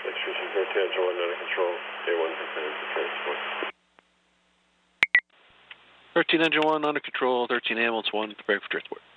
Execution 13 Engine 1 under control, A1 prepared for transport. 13 Engine 1 under control, 13 Ambulance 1 prepared for transport.